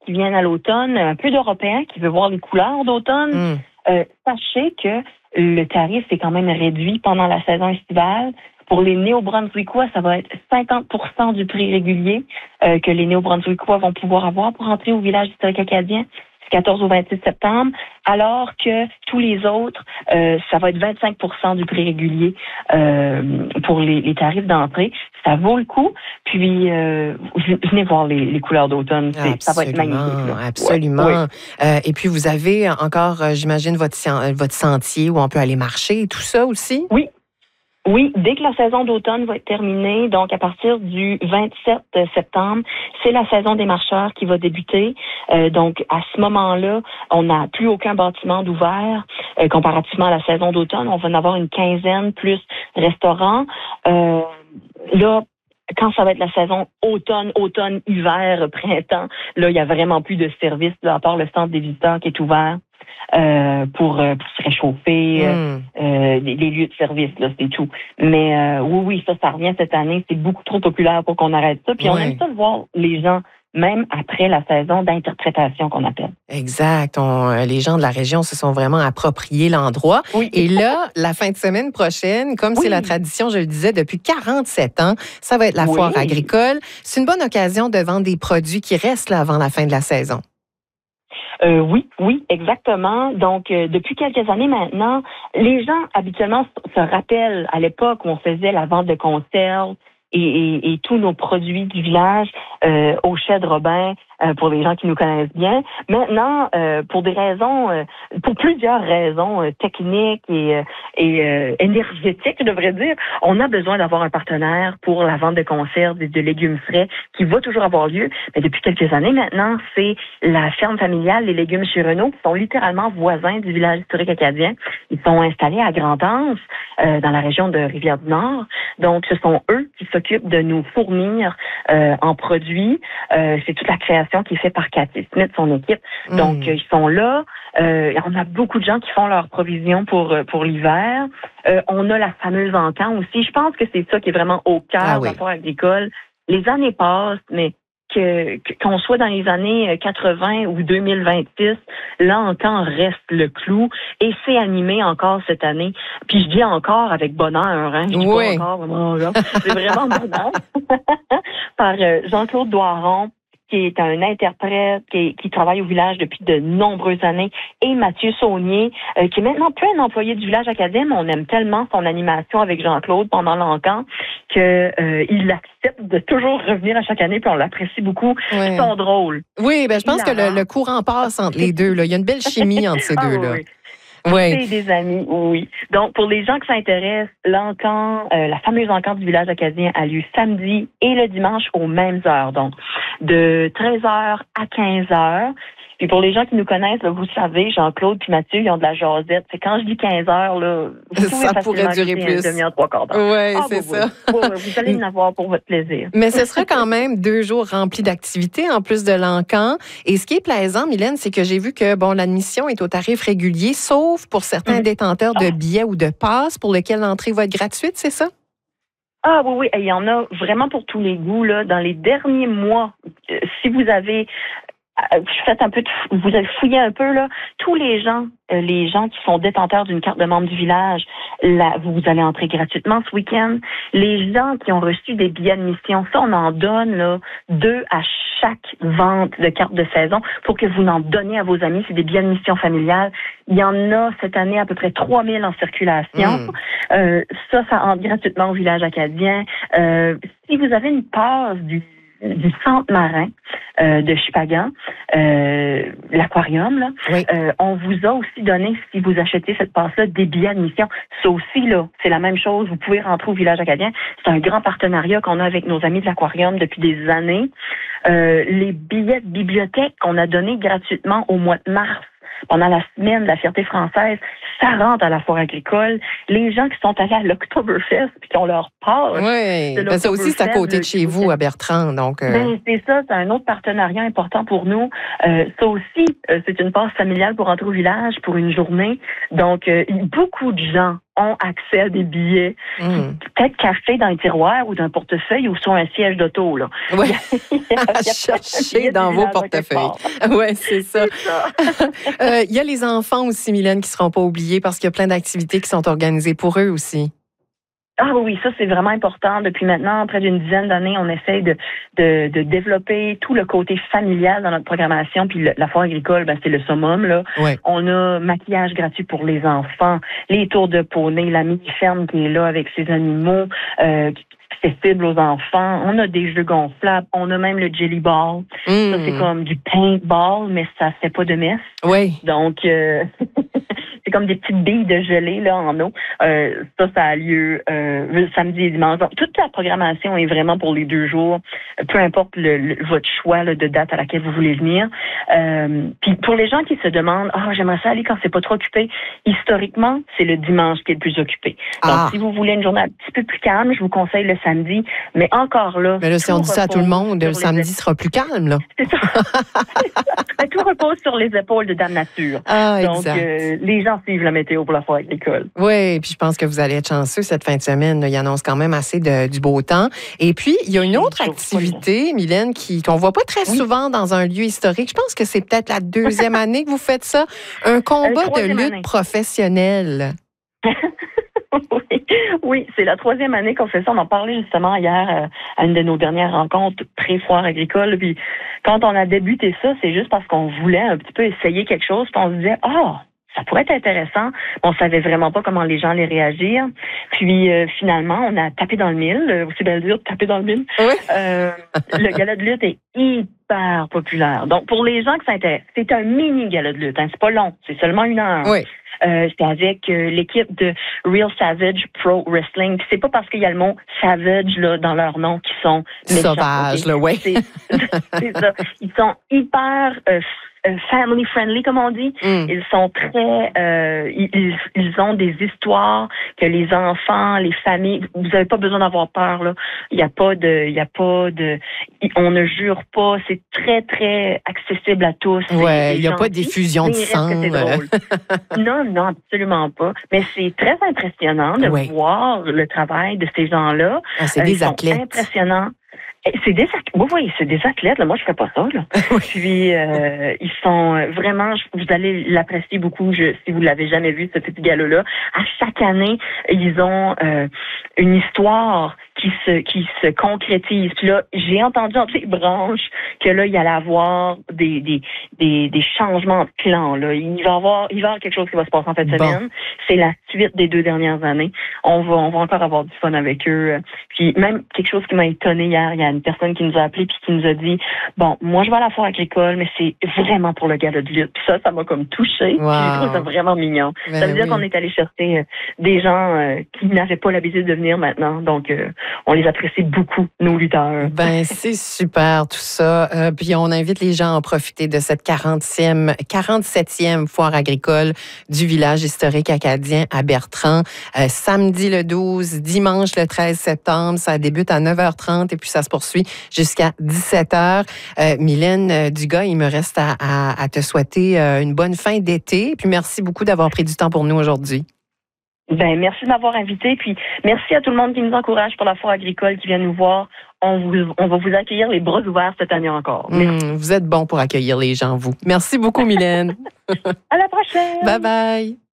qui viennent à l'automne, un peu d'Européens qui veulent voir les couleurs d'automne, sachez que le tarif est quand même réduit pendant la saison estivale. Pour les Néo-Brunswickois, ça va être 50% du prix régulier que les Néo-Brunswickois vont pouvoir avoir pour entrer au village historique acadien. 14 au 26 septembre, alors que tous les autres, ça va être 25% du prix régulier pour les tarifs d'entrée. Ça vaut le coup. Puis, venez voir les couleurs d'automne. Ça va être magnifique. Là. Absolument. Ouais. Et puis, vous avez encore, j'imagine, votre sentier où on peut aller marcher et tout ça aussi? Oui. Oui, dès que la saison d'automne va être terminée, donc à partir du 27 septembre, c'est la saison des marcheurs qui va débuter. Donc, à ce moment-là, on n'a plus aucun bâtiment d'ouvert comparativement à la saison d'automne. On va en avoir une quinzaine plus restaurants. Là, quand ça va être la saison automne, hiver, printemps, là, il n'y a vraiment plus de services, là, à part le centre des visiteurs qui est ouvert. Pour se réchauffer, les lieux de service, là, c'est tout. Mais oui, ça revient cette année. C'est beaucoup trop populaire pour qu'on arrête ça. Puis on aime ça de voir les gens, même après la saison d'interprétation qu'on appelle. Exact. Les gens de la région se sont vraiment appropriés l'endroit. Oui. Et là, la fin de semaine prochaine, comme c'est la tradition, je le disais, depuis 47 ans, ça va être la foire agricole. C'est une bonne occasion de vendre des produits qui restent là avant la fin de la saison. Oui, exactement. Donc, depuis quelques années maintenant, les gens habituellement se rappellent à l'époque où on faisait la vente de conserves et tous nos produits du village au Chai de Robin, pour les gens qui nous connaissent bien. Maintenant, pour plusieurs raisons techniques et énergétiques, je devrais dire, on a besoin d'avoir un partenaire pour la vente de conserves et de légumes frais qui va toujours avoir lieu. Mais depuis quelques années maintenant, c'est la ferme familiale Les Légumes chez Renault qui sont littéralement voisins du village historique acadien. Ils sont installés à Grande-Anse, dans la région de Rivière-du-Nord. Donc, ce sont eux qui s'occupent de nous fournir en produits. C'est toute la création qui est faite par Cathy Smith, son équipe. Donc, ils sont là. On a beaucoup de gens qui font leurs provisions pour l'hiver. On a la fameuse encan aussi. Je pense que c'est ça qui est vraiment au cœur de la foire agricole. Les années passent, mais qu'on soit dans les années 80 ou 2026, l'encan reste le clou et c'est animé encore cette année. Puis je dis encore avec bonheur, hein. Je dis pas encore vraiment là. C'est vraiment bonheur. Par Jean-Claude Doiron, qui est un interprète, qui travaille au village depuis de nombreuses années, et Mathieu Saunier, qui est maintenant plus un employé du village acadien, mais on aime tellement son animation avec Jean-Claude pendant l'encan qu'il accepte de toujours revenir à chaque année, puis on l'apprécie beaucoup. Ils sont drôles. Oui, je pense que le courant passe entre les deux. Là. Il y a une belle chimie entre ces deux-là. C'est des amis, oui. Donc, pour les gens qui s'intéressent, l'encan, la fameuse encan du village acadien a lieu samedi et le dimanche aux mêmes heures. Donc, de 13h à 15h. Puis pour les gens qui nous connaissent, là, vous savez, Jean-Claude puis Mathieu, ils ont de la jasette. C'est quand je dis 15 heures, là, vous ça pourrait durer plus. Une demi-heure, 3/4 d'heure. Oui, c'est ça. Vous allez en avoir pour votre plaisir. Mais ce sera quand même 2 jours remplis d'activités en plus de l'encan. Et ce qui est plaisant, Mylène, c'est que j'ai vu que l'admission est au tarif régulier, sauf pour certains détenteurs de billets ou de passes pour lesquels l'entrée va être gratuite, c'est ça? Ah oui, il y en a vraiment pour tous les goûts, là. Dans les derniers mois, si vous avez vous avez fouillé un peu, là, tous les gens qui sont détenteurs d'une carte de membre du village, là, vous allez entrer gratuitement ce week-end. Les gens qui ont reçu des billets d'admission, ça, on en donne, là, 2 à chaque vente de carte de saison pour que vous en donniez à vos amis. C'est des billets d'admission familiale. Il y en a cette année à peu près 3000 en circulation. Ça entre gratuitement au village acadien. Si vous avez une passe du centre marin de Chupagan, l'aquarium, là, on vous a aussi donné, si vous achetez cette passe-là, des billets d'admission. Ça aussi, là, c'est la même chose. Vous pouvez rentrer au village acadien. C'est un grand partenariat qu'on a avec nos amis de l'aquarium depuis des années. Les billets de bibliothèque qu'on a donnés gratuitement au mois de mars, pendant la semaine de la fierté française, ça rentre à la foire agricole. Les gens qui sont allés à l'Oktoberfest puis qui ont leur passe. Oui, ça aussi, c'est à côté de chez vous, à Bertrand. Donc, c'est ça, c'est un autre partenariat important pour nous. Ça aussi, c'est une passe familiale pour entrer au village pour une journée. Donc, beaucoup de gens ont accès à des billets, peut-être cachés dans un tiroir ou dans un portefeuille ou sur un siège d'auto. Là. Oui, chercher dans vos portefeuilles. Oui, c'est ça. Il y a les enfants aussi, Mylène, qui ne seront pas oubliés parce qu'il y a plein d'activités qui sont organisées pour eux aussi. Ah oui, ça c'est vraiment important. Depuis maintenant près d'une dizaine d'années, on essaie de développer tout le côté familial dans notre programmation. Puis la foire agricole, c'est le summum là. Ouais. On a maquillage gratuit pour les enfants, les tours de poney, la mini-ferme qui est là avec ses animaux, accessible aux enfants. On a des jeux gonflables. On a même le jelly ball. Ça c'est comme du paintball, mais ça fait pas de messe. Oui. Donc c'est comme des petites billes de gelée là en eau. Ça a lieu samedi et dimanche. Donc, toute la programmation est vraiment pour les 2 jours, peu importe votre choix là, de date à laquelle vous voulez venir. Puis pour les gens qui se demandent, j'aimerais ça aller quand c'est pas trop occupé, historiquement, c'est le dimanche qui est le plus occupé. Donc, si vous voulez une journée un petit peu plus calme, je vous conseille le samedi. Mais encore là... Mais là, si on dit ça à tout le monde, le samedi sera plus calme, là. C'est ça. Tout repose sur les épaules de Dame Nature. Donc, les gens suivent la météo pour la foire agricole. Oui, puis je pense que vous allez être chanceux cette fin de semaine. Il annonce quand même assez du beau temps. Et puis, il y a une autre activité, Mylène, qu'on ne voit pas très souvent dans un lieu historique. Je pense que c'est peut-être la 2e année que vous faites ça. Un combat de lutte professionnelle. Oui, c'est la 3e année qu'on fait ça. On en parlait justement hier à une de nos dernières rencontres pré-foire agricole. Puis quand on a débuté ça, c'est juste parce qu'on voulait un petit peu essayer quelque chose. Puis on se disait, ça pourrait être intéressant. On savait vraiment pas comment les gens allaient réagir. Puis finalement, on a tapé dans le mille. Aussi bien dire, taper dans le mille. Oui. Le gala de lutte est hyper populaire. Donc pour les gens qui s'intéressent, c'est un mini gala de lutte. C'est pas long, c'est seulement 1 heure. Oui. C'est avec l'équipe de Real Savage Pro Wrestling. Puis c'est pas parce qu'il y a le mot savage là dans leur nom qu'ils sont méchants. Sauvages, là, oui. C'est ça. Ils sont hyper family friendly, comme on dit. Ils sont très... ils ont des histoires que les enfants, les familles... Vous n'avez pas besoin d'avoir peur, là. Il n'y a pas de... On ne jure pas. C'est très, très accessible à tous. Oui, il n'y a pas d'effusion de sang. Non, absolument pas. Mais c'est très impressionnant de voir le travail de ces gens-là. C'est des athlètes. Ils sont impressionnants. Oui, c'est des athlètes. Là. Moi, je ne ferais pas ça. Là. Puis, ils sont vraiment... Vous allez l'apprécier beaucoup si vous ne l'avez jamais vu, ce petit gala-là. À chaque année, ils ont une histoire qui se concrétise. Puis là, j'ai entendu entre les branches que là, il y allait avoir des changements de plans. Là. Il va y avoir quelque chose qui va se passer en fin de semaine. C'est la suite des 2 dernières années. On va encore avoir du fun avec eux. Puis même quelque chose qui m'a étonné hier, il y a une personne qui nous a appelé puis qui nous a dit, moi je vais à la foire agricole, mais c'est vraiment pour le gala de lutte. Puis ça m'a comme touchée. Wow. Puis je trouve ça vraiment mignon. Ça veut dire qu'on est allé chercher des gens qui n'avaient pas l'habitude de venir maintenant. Donc on les apprécie beaucoup, nos lutteurs. C'est super tout ça. Puis on invite les gens à en profiter de cette 47e foire agricole du village historique acadien à Bertrand. Samedi le 12, dimanche le 13 septembre. Ça débute à 9h30 et puis ça se poursuit jusqu'à 17h. Mylène Dugas, il me reste à te souhaiter une bonne fin d'été. Puis merci beaucoup d'avoir pris du temps pour nous aujourd'hui. Merci de m'avoir invité. Puis merci à tout le monde qui nous encourage pour la foire agricole, qui vient nous voir. On va vous accueillir les bras ouverts cette année encore. Vous êtes bon pour accueillir les gens, vous. Merci beaucoup, Mylène. À la prochaine. Bye bye.